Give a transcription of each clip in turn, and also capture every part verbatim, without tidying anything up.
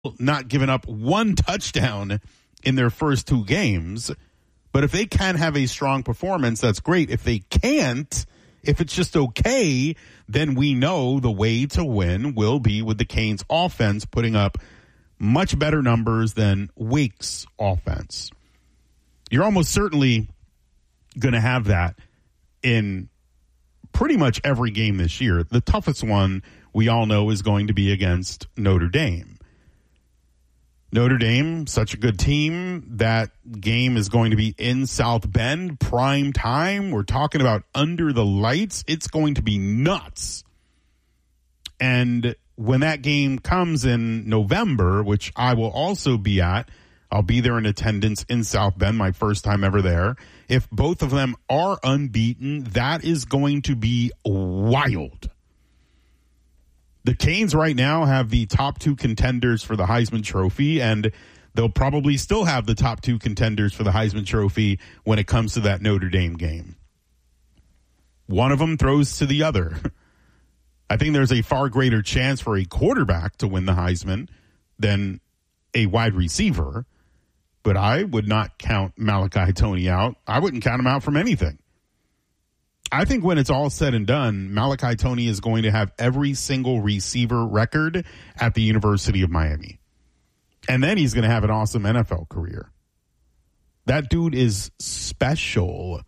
not given up one touchdown in their first two games. But if they can have a strong performance, that's great. If they can't, if it's just okay, then we know the way to win will be with the Canes offense putting up much better numbers than Wake's offense. You're almost certainly going to have that in pretty much every game this year. The toughest one we all know is going to be against Notre Dame. Notre Dame, such a good team. That game is going to be in South Bend, prime time. We're talking about under the lights. It's going to be nuts. And when that game comes in November, which I will also be at, I'll be there in attendance in South Bend, my first time ever there. If both of them are unbeaten, that is going to be wild. The Canes right now have the top two contenders for the Heisman Trophy, and they'll probably still have the top two contenders for the Heisman Trophy when it comes to that Notre Dame game. One of them throws to the other. I think there's a far greater chance for a quarterback to win the Heisman than a wide receiver, but I would not count Malachi Toney out. I wouldn't count him out from anything. I think when it's all said and done, Malachi Toney is going to have every single receiver record at the University of Miami. And then he's going to have an awesome N F L career. That dude is special.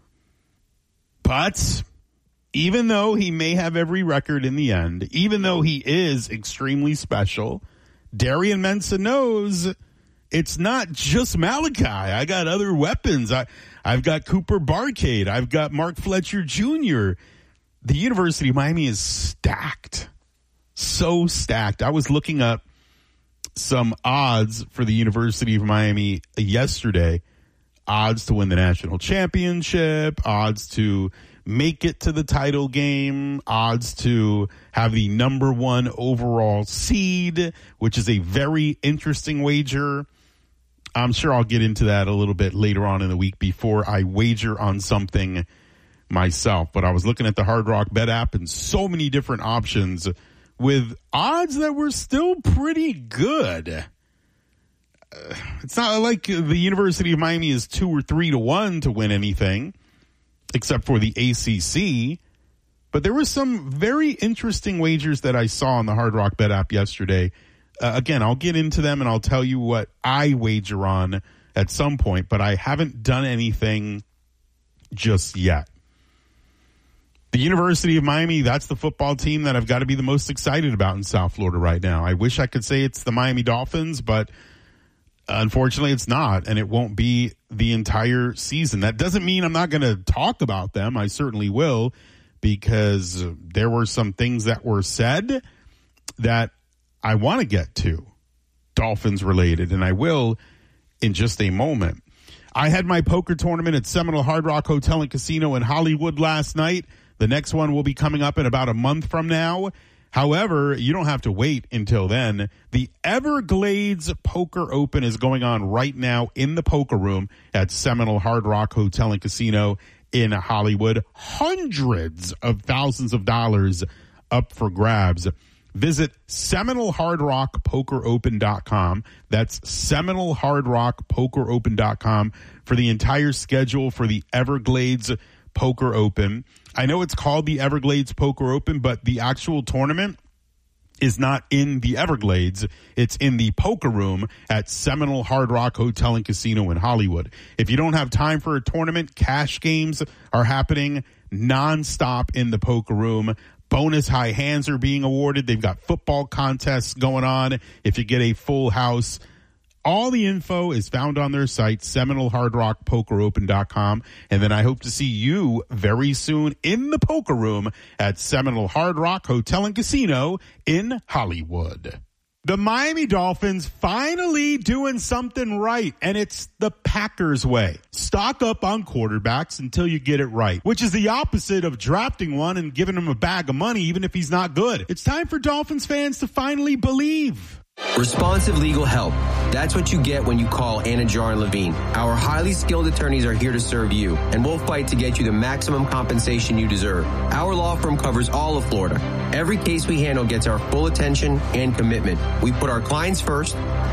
But even though he may have every record in the end, even though he is extremely special, Darian Mensah knows it's not just Malachi. I got other weapons. I, I've got Cooper Barcade. I've got Mark Fletcher Junior The University of Miami is stacked. So stacked. I was looking up some odds for the University of Miami yesterday. Odds to win the national championship, odds to make it to the title game, odds to have the number one overall seed, which is a very interesting wager. I'm sure I'll get into that a little bit later on in the week before I wager on something myself. But I was looking at the Hard Rock Bet app and so many different options with odds that were still pretty good. Uh, it's not like the University of Miami is two or three to one to win anything, except for the A C C. But there were some very interesting wagers that I saw on the Hard Rock Bet app yesterday. Uh, again, I'll get into them and I'll tell you what I wager on at some point, but I haven't done anything just yet. The University of Miami, that's the football team that I've got to be the most excited about in South Florida right now. I wish I could say it's the Miami Dolphins, but unfortunately it's not, and it won't be the entire season. That doesn't mean I'm not going to talk about them. I certainly will, because there were some things that were said that I want to get to, Dolphins related, and I will in just a moment. I had my poker tournament at Seminole Hard Rock Hotel and Casino in Hollywood last night. The next one will be coming up in about a month from now. However, you don't have to wait until then. The Everglades Poker Open is going on right now in the poker room at Seminole Hard Rock Hotel and Casino in Hollywood. Hundreds of thousands of dollars up for grabs. Visit Seminole Hard Rock Poker Open dot com. That's Seminole Hard Rock Poker Open dot com for the entire schedule for the Everglades Poker Open. I know it's called the Everglades Poker Open, but the actual tournament is not in the Everglades. It's in the poker room at Seminole Hard Rock Hotel and Casino in Hollywood. If you don't have time for a tournament, cash games are happening nonstop in the poker room. Bonus high hands are being awarded. They've got football contests going on if you get a full house. All the info is found on their site, Seminole Hard Rock Poker Open dot com. And then I hope to see you very soon in the poker room at Seminole Hard Rock Hotel and Casino in Hollywood. The Miami Dolphins finally doing something right, and it's the Packers way. Stock up on quarterbacks until you get it right, which is the opposite of drafting one and giving him a bag of money even if he's not good. It's time for Dolphins fans to finally believe. Responsive legal help. That's what you get when you call Anidjar and Levine. Our highly skilled attorneys are here to serve you, and we'll fight to get you the maximum compensation you deserve. Our law firm covers all of Florida. Every case we handle gets our full attention and commitment. We put our clients first.